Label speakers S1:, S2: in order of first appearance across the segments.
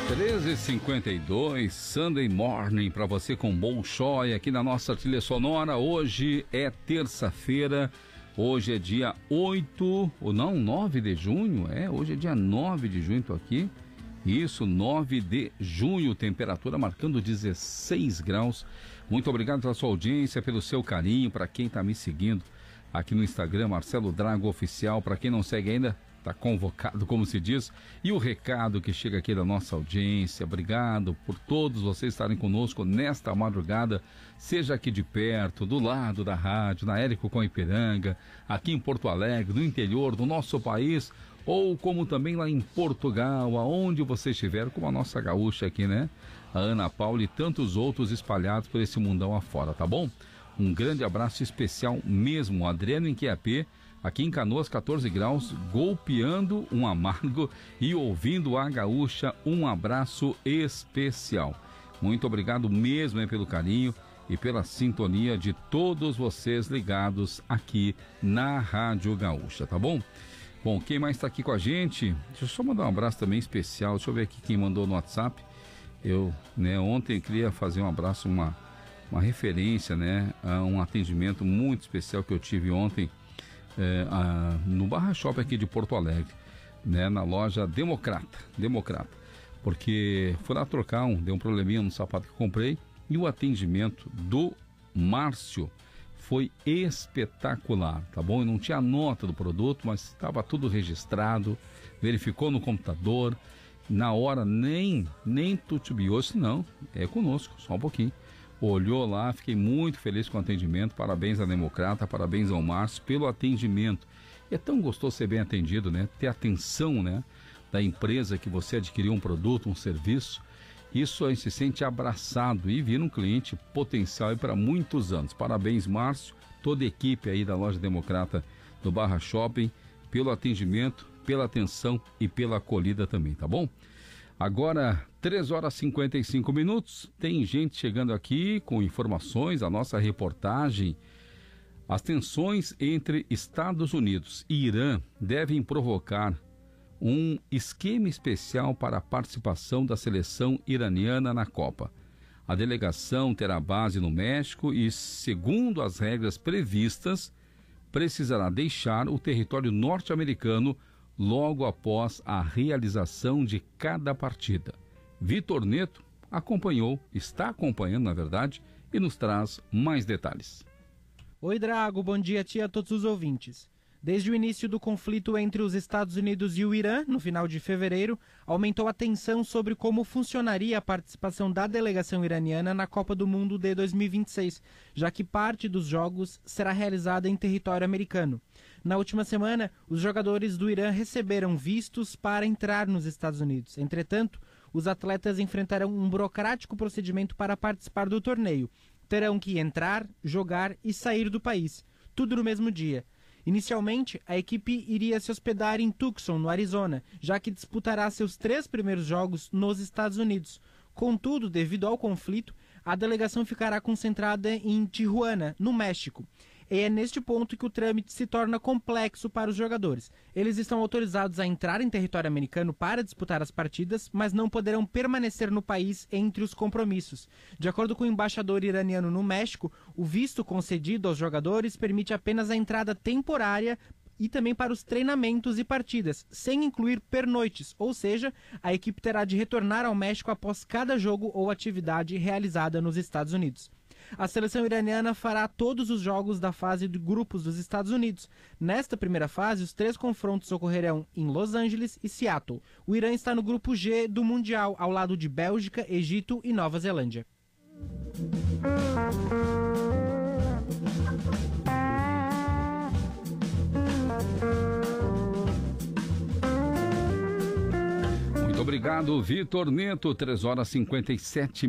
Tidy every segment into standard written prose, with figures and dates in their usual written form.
S1: 13h52, Sunday Morning para você com Bolshoi aqui na nossa trilha sonora. Hoje é terça-feira, hoje é dia 9 de junho, hoje é dia 9 de junho, tô aqui. Isso, 9 de junho, temperatura marcando 16 graus. Muito obrigado pela sua audiência, pelo seu carinho, para quem está me seguindo aqui no Instagram, Marcelo Drago Oficial. Para quem não segue ainda, está convocado, como se diz. E o recado que chega aqui da nossa audiência: obrigado por todos vocês estarem conosco nesta madrugada, seja aqui de perto, do lado da rádio, na Érico com Ipiranga, aqui em Porto Alegre, no interior do nosso país, ou como também lá em Portugal, aonde você estiver, como a nossa gaúcha aqui, né? A Ana Paula e tantos outros espalhados por esse mundão afora, tá bom? Um grande abraço especial mesmo, Adriano em QAP, aqui em Canoas, 14 graus, golpeando um amargo e ouvindo a gaúcha. Um abraço especial. Muito obrigado mesmo pelo carinho e pela sintonia de todos vocês ligados aqui na Rádio Gaúcha, tá bom? Bom, quem mais está aqui com a gente? Deixa eu só mandar um abraço também especial. Deixa eu ver aqui quem mandou no WhatsApp. Eu, ontem queria fazer um abraço, uma referência, a um atendimento muito especial que eu tive ontem no Barra Shopping aqui de Porto Alegre, na loja Democrata, porque fui lá trocar deu um probleminha no sapato que eu comprei, e o atendimento do Márcio foi espetacular, tá bom? Eu não tinha a nota do produto, mas estava tudo registrado, verificou no computador, na hora nem tutubiou, não, é conosco, só um pouquinho. Olhou lá, fiquei muito feliz com o atendimento. Parabéns à Democrata, parabéns ao Márcio pelo atendimento. É tão gostoso ser bem atendido, ter atenção, da empresa que você adquiriu um produto, um serviço. Isso a gente se sente abraçado e vira um cliente potencial para muitos anos. Parabéns, Márcio, toda a equipe aí da loja Democrata do Barra Shopping, pelo atendimento, pela atenção e pela acolhida também, tá bom? Agora, 3h55, tem gente chegando aqui com informações, a nossa reportagem. As tensões entre Estados Unidos e Irã devem provocar um esquema especial para a participação da seleção iraniana na Copa. A delegação terá base no México e, segundo as regras previstas, precisará deixar o território norte-americano logo após a realização de cada partida. Vitor Neto está acompanhando, na verdade, e nos traz mais detalhes.
S2: Oi, Drago, bom dia a ti e a todos os ouvintes. Desde o início do conflito entre os Estados Unidos e o Irã, no final de fevereiro, aumentou a tensão sobre como funcionaria a participação da delegação iraniana na Copa do Mundo de 2026, já que parte dos jogos será realizada em território americano. Na última semana, os jogadores do Irã receberam vistos para entrar nos Estados Unidos. Entretanto, os atletas enfrentarão um burocrático procedimento para participar do torneio. Terão que entrar, jogar e sair do país, tudo no mesmo dia. Inicialmente, a equipe iria se hospedar em Tucson, no Arizona, já que disputará seus 3 primeiros jogos nos Estados Unidos. Contudo, devido ao conflito, a delegação ficará concentrada em Tijuana, no México. E é neste ponto que o trâmite se torna complexo para os jogadores. Eles estão autorizados a entrar em território americano para disputar as partidas, mas não poderão permanecer no país entre os compromissos. De acordo com o embaixador iraniano no México, o visto concedido aos jogadores permite apenas a entrada temporária e também para os treinamentos e partidas, sem incluir pernoites, ou seja, a equipe terá de retornar ao México após cada jogo ou atividade realizada nos Estados Unidos. A seleção iraniana fará todos os jogos da fase de grupos dos Estados Unidos. Nesta primeira fase, os 3 confrontos ocorrerão em Los Angeles e Seattle. O Irã está no grupo G do Mundial, ao lado de Bélgica, Egito e Nova Zelândia.
S1: Muito obrigado, Vitor Neto. 3h57,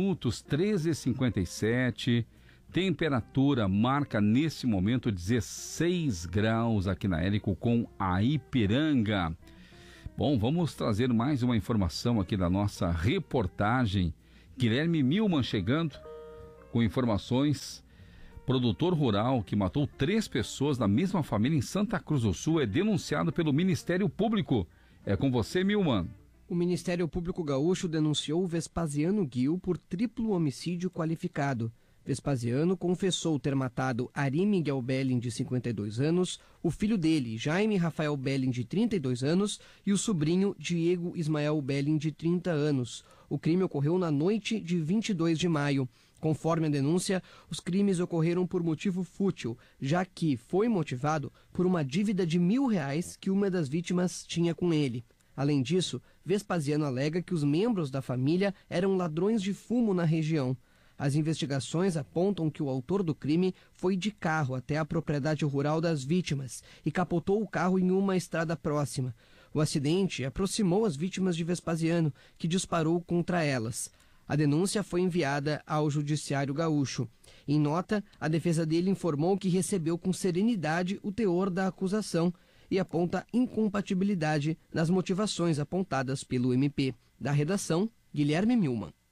S1: 13h57. Temperatura marca nesse momento 16 graus aqui na Érico com a Ipiranga. Bom, vamos trazer mais uma informação aqui da nossa reportagem. Guilherme Milman chegando com informações. Produtor rural que matou 3 pessoas da mesma família em Santa Cruz do Sul é denunciado pelo Ministério Público. É com você, Milman.
S3: O Ministério Público Gaúcho denunciou Vespasiano Gil por triplo homicídio qualificado. Vespasiano confessou ter matado Ari Miguel Belling, de 52 anos, o filho dele, Jaime Rafael Belling, de 32 anos, e o sobrinho, Diego Ismael Belling, de 30 anos. O crime ocorreu na noite de 22 de maio. Conforme a denúncia, os crimes ocorreram por motivo fútil, já que foi motivado por uma dívida de R$1.000 que uma das vítimas tinha com ele. Além disso, Vespasiano alega que os membros da família eram ladrões de fumo na região. As investigações apontam que o autor do crime foi de carro até a propriedade rural das vítimas e capotou o carro em uma estrada próxima. O acidente aproximou as vítimas de Vespasiano, que disparou contra elas. A denúncia foi enviada ao Judiciário Gaúcho. Em nota, a defesa dele informou que recebeu com serenidade o teor da acusação e aponta incompatibilidade nas motivações apontadas pelo MP. Da redação, Guilherme Milman.